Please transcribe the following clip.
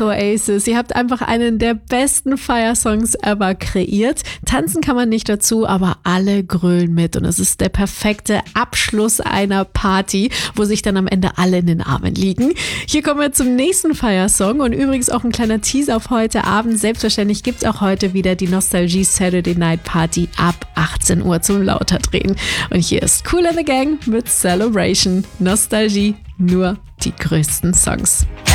Oasis, ihr habt einfach einen der besten Feiersongs ever kreiert. Tanzen kann man nicht dazu, aber alle grölen mit und es ist der perfekte Abschluss einer Party, wo sich dann am Ende alle in den Armen liegen. Hier kommen wir zum nächsten Feiersong und übrigens auch ein kleiner Teaser auf heute Abend. Selbstverständlich gibt es auch heute wieder die Nostalgie Saturday Night Party ab 18 Uhr zum Lauterdrehen. Und hier ist Kool and the Gang mit Celebration. Nostalgie, nur die größten Songs.